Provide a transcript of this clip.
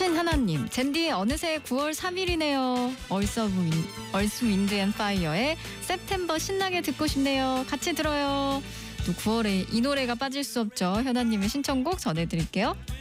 신하나님, 젠디 어느새 9월 3일이네요. 얼스 윈드 앤 파이어의 September 신나게 듣고 싶네요. 같이 들어요. 또 9월에 이 노래가 빠질 수 없죠. 현아님의 신청곡 전해드릴게요.